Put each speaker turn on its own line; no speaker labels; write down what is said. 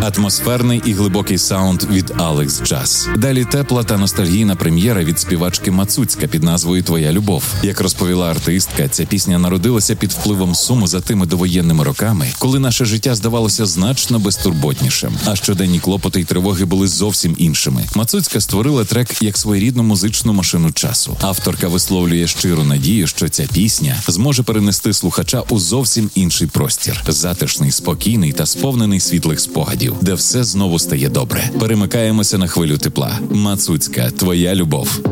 Атмосферний і глибокий саунд від Alex Jazz. Далі тепла та ностальгійна прем'єра від співачки Мацуцька під назвою «Твоя любов». Як розповіла артистка, ця пісня народилася під впливом суму за тими довоєнними роками, коли наше життя здавалося значно безтурботнішим, а щоденні клопоти й тривоги були зовсім іншими. Мацуцька створила трек як своєрідну музичну машину часу. Авторка висловлює щиру надію, що ця пісня зможе перенести слухача у зовсім інший простір. Затишний, спокійний та сповнений світлих спогадів, де все знову стає добре. Перемикаємося на хвилю тепла. Мацуцька, «Твоя любов».